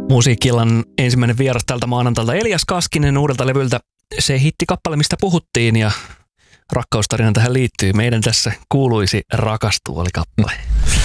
Musiikkiillan ensimmäinen vieras tältä maanantalta Elias Kaskinen uudelta levyltä. Se hittikappale, mistä puhuttiin, ja rakkaustarina tähän liittyy. Meidän tässä kuuluisi Rakastu oli kappale.